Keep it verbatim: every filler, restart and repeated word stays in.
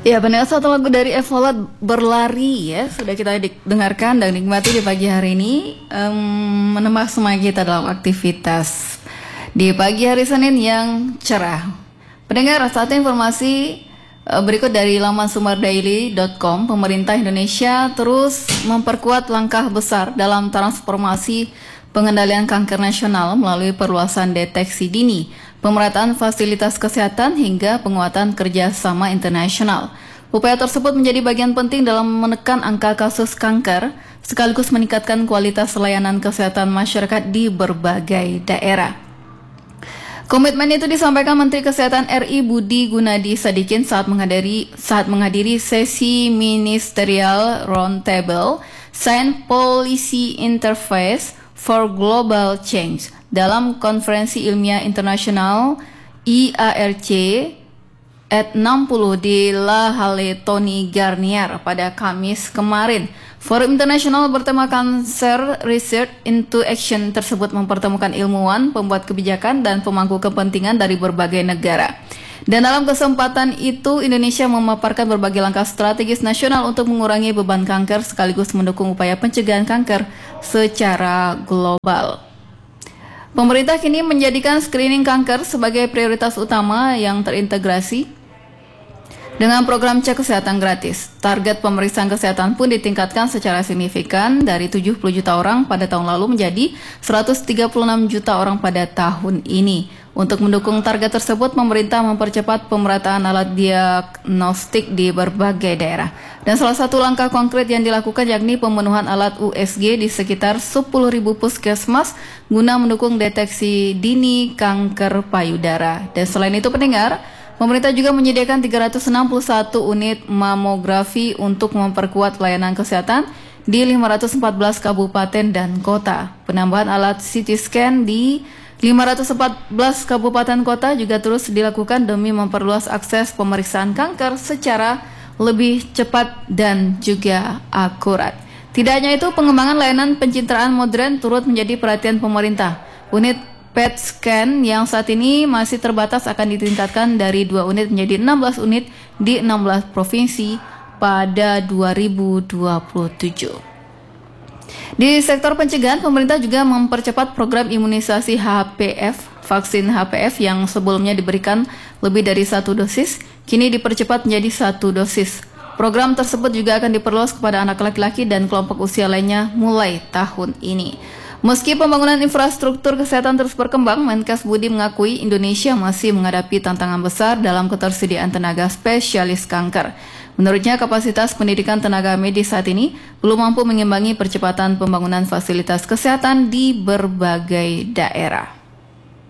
Ya, pendengar, satu lagu dari Evolat, Berlari, ya sudah kita dengarkan dan nikmati di pagi hari ini, um, menambah semangat kita dalam aktivitas di pagi hari Senin yang cerah. Pendengar, satu informasi uh, berikut dari laman sumberdaily dot com. Pemerintah Indonesia terus memperkuat langkah besar dalam transformasi pengendalian kanker nasional melalui perluasan deteksi dini, pemerataan fasilitas kesehatan hingga penguatan kerjasama internasional. Upaya tersebut menjadi bagian penting dalam menekan angka kasus kanker, sekaligus meningkatkan kualitas layanan kesehatan masyarakat di berbagai daerah. Komitmen itu disampaikan Menteri Kesehatan R I Budi Gunadi Sadikin saat menghadiri saat menghadiri sesi ministerial roundtable Science Policy Interface for Global Change dalam konferensi ilmiah internasional I A R C at enam puluh di La Halle Tony Garnier pada Kamis kemarin. Forum internasional bertema Cancer Research into Action tersebut mempertemukan ilmuwan, pembuat kebijakan, dan pemangku kepentingan dari berbagai negara. Dan dalam kesempatan itu, Indonesia memaparkan berbagai langkah strategis nasional untuk mengurangi beban kanker sekaligus mendukung upaya pencegahan kanker secara global. Pemerintah kini menjadikan screening kanker sebagai prioritas utama yang terintegrasi dengan program cek kesehatan gratis. Target pemeriksaan kesehatan pun ditingkatkan secara signifikan dari tujuh puluh juta orang pada tahun lalu menjadi seratus tiga puluh enam juta orang pada tahun ini. Untuk mendukung target tersebut, pemerintah mempercepat pemerataan alat diagnostik di berbagai daerah. Dan salah satu langkah konkret yang dilakukan yakni pemenuhan alat U S G di sekitar sepuluh ribu puskesmas guna mendukung deteksi dini kanker payudara. Dan selain itu, pendengar, pemerintah juga menyediakan tiga ratus enam puluh satu unit mamografi untuk memperkuat layanan kesehatan di lima ratus empat belas kabupaten dan kota. Penambahan alat C T scan di lima ratus empat belas kabupaten kota juga terus dilakukan demi memperluas akses pemeriksaan kanker secara lebih cepat dan juga akurat. Tidak hanya itu, pengembangan layanan pencitraan modern turut menjadi perhatian pemerintah. Unit P E T scan yang saat ini masih terbatas akan ditingkatkan dari dua unit menjadi enam belas unit di enam belas provinsi pada dua ribu dua puluh tujuh. Di sektor pencegahan, pemerintah juga mempercepat program imunisasi H P V. Vaksin H P V yang sebelumnya diberikan lebih dari satu dosis, kini dipercepat menjadi satu dosis. Program tersebut juga akan diperluas kepada anak laki-laki dan kelompok usia lainnya mulai tahun ini. Meski pembangunan infrastruktur kesehatan terus berkembang, Menkes Budi mengakui Indonesia masih menghadapi tantangan besar dalam ketersediaan tenaga spesialis kanker. Menurutnya, kapasitas pendidikan tenaga medis saat ini belum mampu mengimbangi percepatan pembangunan fasilitas kesehatan di berbagai daerah.